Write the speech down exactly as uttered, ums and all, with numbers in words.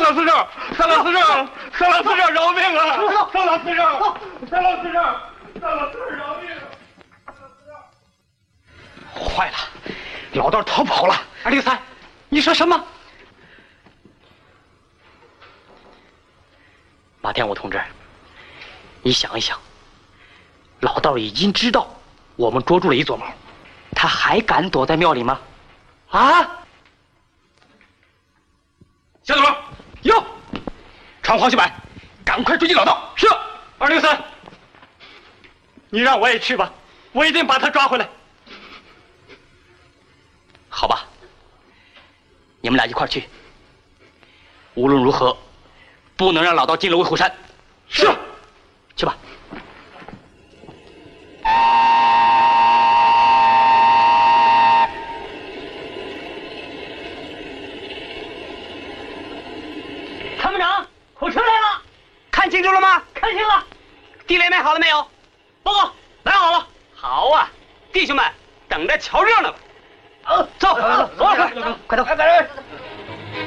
老司长，三老司长，三老司长饶命啊！三老司长，三老司长，三老司长饶命！ 坏了，老道逃跑了。二零三，你说什么？马天武同志，你想一想，老道已经知道我们捉住了一撮毛，他还敢躲在庙里吗？啊！ 小左， 哟， 传黄秀柏，赶快追击老道。 是。二零三，你让我也去吧，我一定把他抓回来。好吧，你们俩一块去。无论如何，不能让老道进了威虎山。是，去吧。参谋长，火车来了，看清楚了吗？看清了。地雷埋好了没有？报告，埋好了。好啊，弟兄们，等着瞧热闹吧。走，走，走，快走，快走！